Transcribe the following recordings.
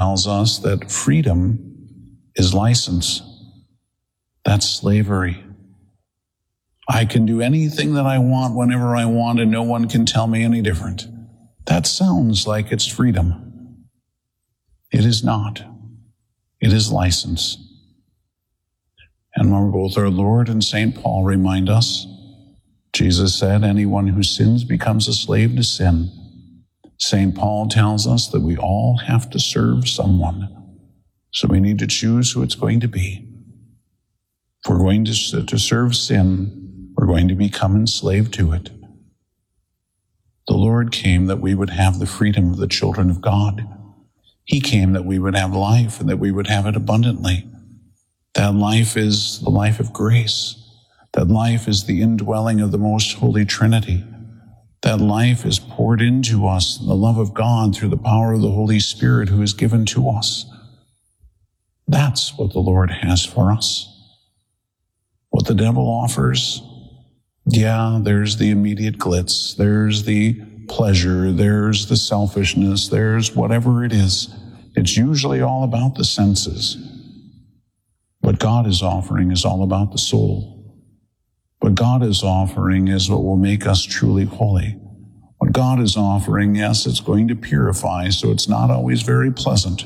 tells us that freedom is license. That's slavery. I can do anything that I want whenever I want, and no one can tell me any different. That sounds like it's freedom. It is not. It is license. And both our Lord and St. Paul remind us, Jesus said, anyone who sins becomes a slave to sin. St. Paul tells us that we all have to serve someone. So we need to choose who it's going to be. If we're going to serve sin, we're going to become enslaved to it. The Lord came that we would have the freedom of the children of God. He came that we would have life and that we would have it abundantly. That life is the life of grace. That life is the indwelling of the most holy Trinity. That life is poured into us in the love of God through the power of the Holy Spirit who is given to us. That's what the Lord has for us. What the devil offers, there's the immediate glitz, there's the pleasure, there's the selfishness, there's whatever it is. It's usually all about the senses. What God is offering is all about the soul. What God is offering is what will make us truly holy. What God is offering, yes, it's going to purify, so it's not always very pleasant.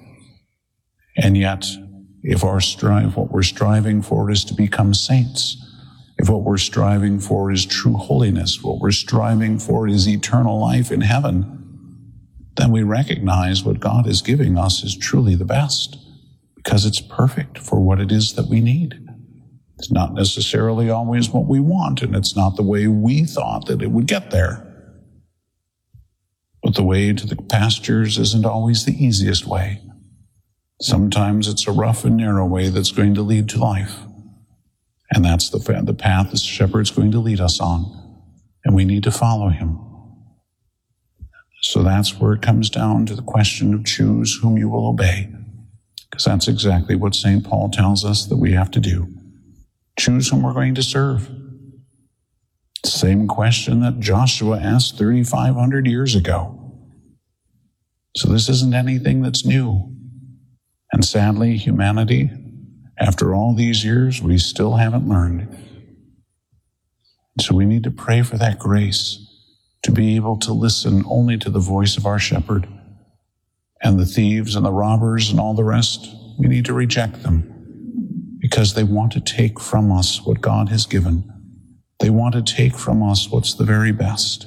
And yet, if what we're striving for is to become saints, if what we're striving for is true holiness, what we're striving for is eternal life in heaven, then we recognize what God is giving us is truly the best, because it's perfect for what it is that we need. It's not necessarily always what we want, and it's not the way we thought that it would get there. But the way to the pastures isn't always the easiest way. Sometimes it's a rough and narrow way that's going to lead to life. And that's the path the shepherd's going to lead us on. And we need to follow him. So that's where it comes down to the question of choose whom you will obey. Because that's exactly what St. Paul tells us that we have to do. Choose whom we're going to serve. Same question that Joshua asked 3,500 years ago. So this isn't anything that's new. And sadly, humanity, after all these years, we still haven't learned. So we need to pray for that grace to be able to listen only to the voice of our shepherd. And the thieves and the robbers and all the rest, we need to reject them because they want to take from us what God has given. They want to take from us what's the very best.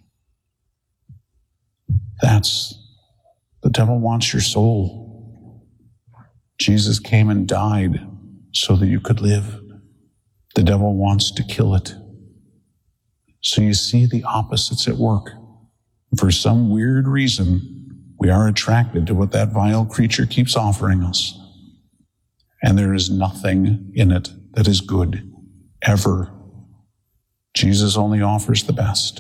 The devil wants your soul. Jesus came and died so that you could live. The devil wants to kill it. So you see the opposites at work. For some weird reason, we are attracted to what that vile creature keeps offering us. And there is nothing in it that is good, ever. Jesus only offers the best.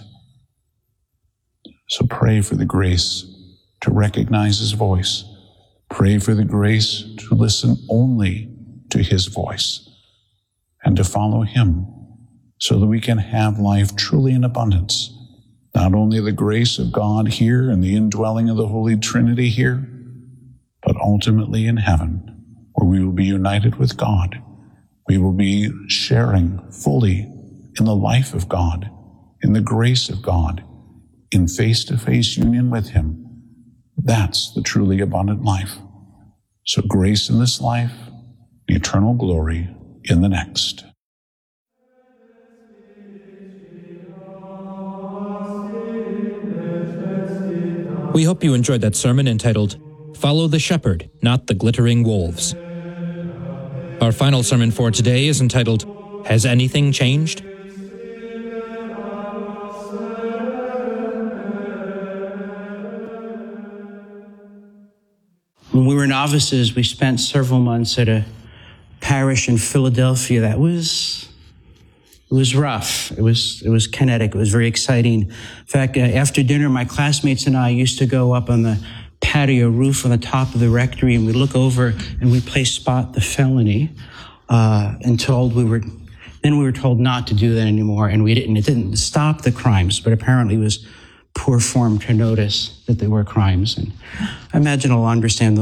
So pray for the grace to recognize his voice. Pray for the grace to listen only to his voice and to follow him so that we can have life truly in abundance. Not only the grace of God here and the indwelling of the Holy Trinity here, but ultimately in heaven, where we will be united with God. We will be sharing fully in the life of God, in the grace of God, in face-to-face union with him. That's the truly abundant life. So grace in this life, eternal glory in the next. We hope you enjoyed that sermon entitled, Follow the Shepherd, Not the Glittering Wolves. Our final sermon for today is entitled, Has Anything Changed? When we were novices, we spent several months at a parish in Philadelphia that was rough. It was kinetic. It was very exciting. In fact, after dinner, my classmates and I used to go up on the patio roof on the top of the rectory, and we'd look over and we'd play Spot the Felony, then we were told not to do that anymore, and we didn't. It didn't stop the crimes, but apparently it was poor form to notice that there were crimes. And I imagine I'll understand